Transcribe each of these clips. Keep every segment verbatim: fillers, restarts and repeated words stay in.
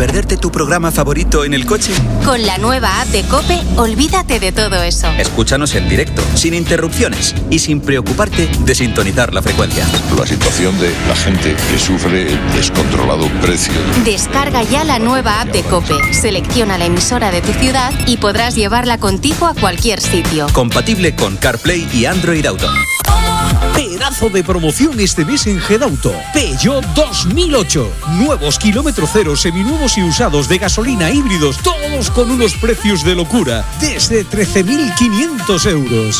perderte tu programa favorito en el coche? Con la nueva app de COPE, olvídate de todo eso. Escúchanos en directo, sin interrupciones y sin preocuparte de sintonizar la frecuencia. La situación de la gente que sufre el descontrolado precio. Descarga ya la nueva app de COPE, selecciona la emisora de tu ciudad y podrás llevarla contigo a cualquier sitio. Compatible con CarPlay y Android Auto. Pedazo de promoción este mes en Gedauto. Peugeot dos mil ocho. Nuevos kilómetro cero, seminuevos y usados de gasolina, híbridos, todos con unos precios de locura. Desde trece mil quinientos euros.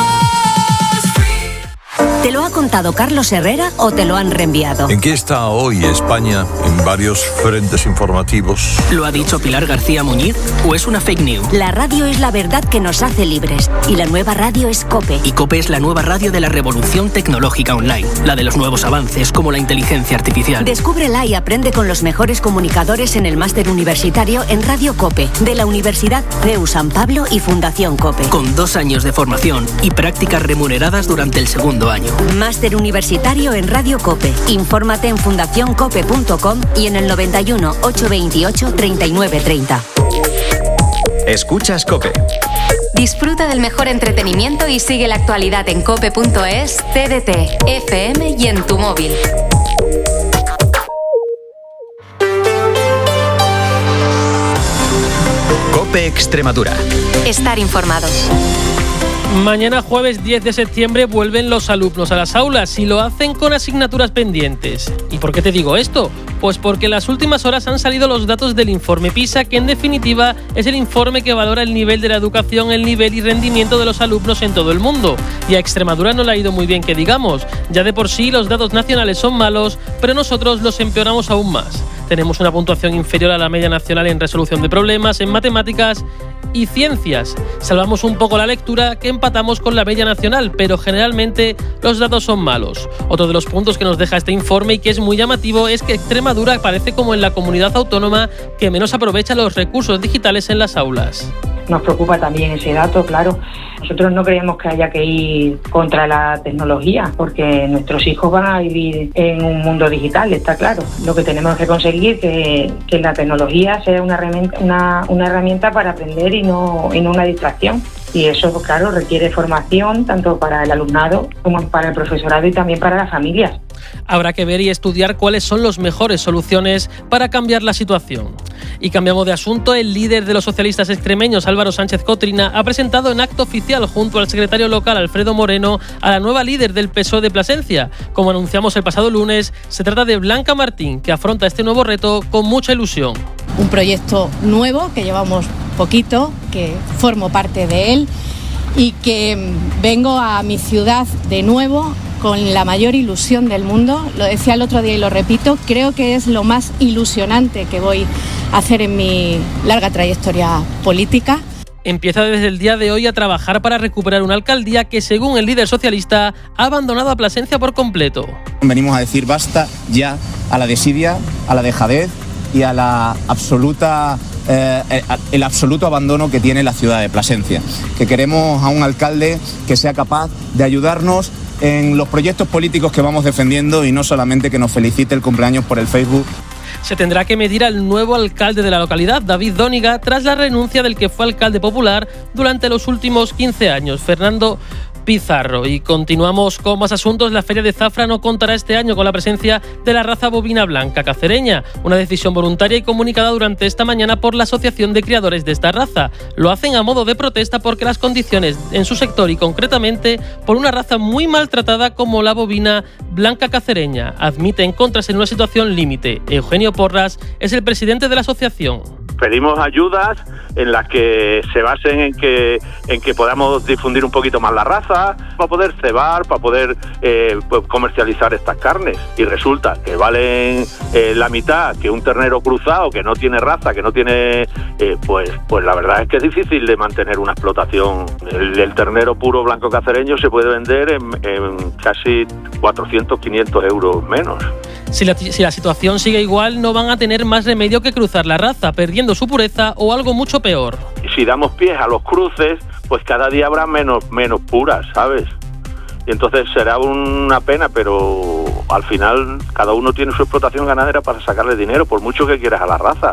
¿Te lo ha contado Carlos Herrera o te lo han reenviado? ¿En qué está hoy España en varios frentes informativos? ¿Lo ha dicho Pilar García Muñiz o es una fake news? La radio es la verdad que nos hace libres y la nueva radio es COPE. Y COPE es la nueva radio de la revolución tecnológica online, la de los nuevos avances como la inteligencia artificial. Descúbrela y aprende con los mejores comunicadores en el máster universitario en Radio COPE de la Universidad C E U San Pablo y Fundación COPE. Con dos años de formación y prácticas remuneradas durante el segundo año. Máster universitario en Radio COPE. Infórmate en fundación cope punto com y en el noventa y uno, ochocientos veintiocho, treinta y nueve treinta. Escuchas COPE. Disfruta del mejor entretenimiento y sigue la actualidad en cope punto es, T D T, F M y en tu móvil. COPE Extremadura. Estar informado. Mañana jueves diez de septiembre vuelven los alumnos a las aulas y lo hacen con asignaturas pendientes. ¿Y por qué te digo esto? Pues porque en las últimas horas han salido los datos del informe PISA, que en definitiva es el informe que valora el nivel de la educación, el nivel y rendimiento de los alumnos en todo el mundo. Y a Extremadura no le ha ido muy bien que digamos. Ya de por sí los datos nacionales son malos, pero nosotros los empeoramos aún más. Tenemos una puntuación inferior a la media nacional en resolución de problemas, en matemáticas y ciencias. Salvamos un poco la lectura, que empatamos con la media nacional, pero generalmente los datos son malos. Otro de los puntos que nos deja este informe y que es muy llamativo es que Extremadura aparece como en la comunidad autónoma que menos aprovecha los recursos digitales en las aulas. Nos preocupa también ese dato, claro. Nosotros no creemos que haya que ir contra la tecnología, porque nuestros hijos van a vivir en un mundo digital, está claro. Lo que tenemos que conseguir es que, que la tecnología sea una herramienta, una, una herramienta para aprender y no, y no una distracción. Y eso, claro, requiere formación tanto para el alumnado como para el profesorado y también para las familias. Habrá que ver y estudiar cuáles son las mejores soluciones para cambiar la situación. Y cambiamos de asunto. El líder de los socialistas extremeños, Álvaro Sánchez Cotrina, ha presentado en acto oficial junto al secretario local, Alfredo Moreno, a la nueva líder del P S O E de Plasencia. Como anunciamos el pasado lunes, se trata de Blanca Martín, que afronta este nuevo reto con mucha ilusión. Un proyecto nuevo que llevamos poquito, que formo parte de él y que vengo a mi ciudad de nuevo con la mayor ilusión del mundo. Lo decía el otro día y lo repito, creo que es lo más ilusionante que voy a hacer en mi larga trayectoria política. Empieza desde el día de hoy a trabajar para recuperar una alcaldía que, según el líder socialista, ha abandonado a Plasencia por completo. Venimos a decir basta ya a la desidia, a la dejadez y a la absoluta eh, el absoluto abandono que tiene la ciudad de Plasencia. Que queremos a un alcalde que sea capaz de ayudarnos en los proyectos políticos que vamos defendiendo y no solamente que nos felicite el cumpleaños por el Facebook. Se tendrá que medir al nuevo alcalde de la localidad, David Dóniga, tras la renuncia del que fue alcalde popular durante los últimos quince años, Fernando Pizarro. Y continuamos con más asuntos. La Feria de Zafra no contará este año con la presencia de la raza bovina blanca cacereña, una decisión voluntaria y comunicada durante esta mañana por la Asociación de Criadores de esta raza. Lo hacen a modo de protesta porque las condiciones en su sector y concretamente por una raza muy maltratada como la bovina blanca cacereña admite encontrarse en una situación límite. Eugenio Porras es el presidente de la asociación. Pedimos ayudas en las que se basen en que en que podamos difundir un poquito más la raza, para poder cebar, para poder eh, pues comercializar estas carnes. Y resulta que valen eh, la mitad que un ternero cruzado que no tiene raza, que no tiene... Eh, pues pues la verdad es que es difícil de mantener una explotación. El, el ternero puro blanco cacereño se puede vender en, en casi cuatrocientos, quinientos euros menos. Si la, si la situación sigue igual, no van a tener más remedio que cruzar la raza, perdiendo su pureza o algo mucho peor. Si damos pies a los cruces, pues cada día habrá menos, menos puras, ¿sabes? Y entonces será una pena, pero al final cada uno tiene su explotación ganadera para sacarle dinero, por mucho que quieras a la raza.